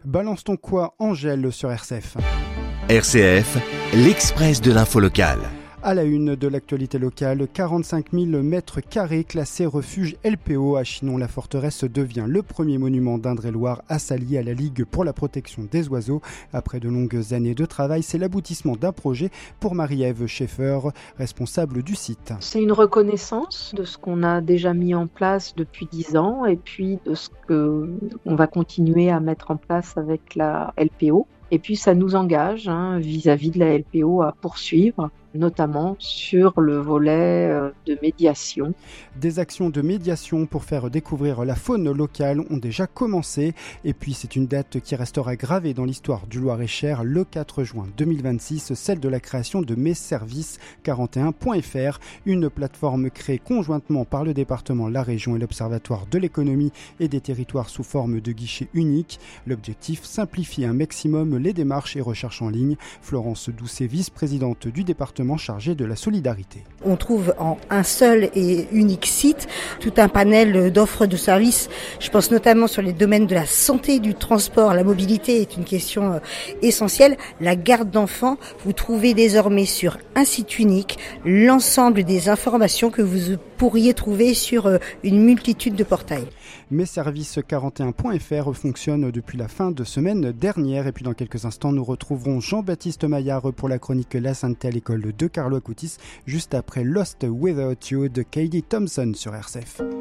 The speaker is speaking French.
Balance ton quoi, Angèle sur RCF. RCF, l'Express de l'info locale. À la une de l'actualité locale, 45 000 mètres carrés classés refuge LPO à Chinon-la-Forteresse devient le premier monument d'Indre-et-Loire assalié à la Ligue pour la protection des oiseaux. Après de longues années de travail, c'est l'aboutissement d'un projet pour Marie-Ève Schaeffer, responsable du site. C'est une reconnaissance de ce qu'on a déjà mis en place depuis 10 ans et puis de ce qu'on va continuer à mettre en place avec la LPO. Et puis ça nous engage vis-à-vis de la LPO à poursuivre, notamment sur le volet de médiation. Des actions de médiation pour faire découvrir la faune locale ont déjà commencé. Et puis c'est une date qui restera gravée dans l'histoire du Loir-et-Cher, le 4 juin 2026, celle de la création de messervices41.fr, une plateforme créée conjointement par le département, la région et l'Observatoire de l'économie et des territoires sous forme de guichet unique. L'objectif, simplifier un maximum les démarches et recherches en ligne. Florence Doucet, vice-présidente du département chargée de la solidarité. On trouve en un seul et unique site tout un panel d'offres de services. Je pense notamment sur les domaines de la santé, du transport. La mobilité est une question essentielle. La garde d'enfants, vous trouvez désormais sur un site unique l'ensemble des informations que vous pourriez trouver sur une multitude de portails. Messervices41.fr fonctionne depuis la fin de semaine dernière. Et puis dans quelques instants, nous retrouverons Jean-Baptiste Maillard pour la chronique La Sainteté à l'école de Carlo Acutis, juste après Lost Without You de Katie Thompson sur RCF.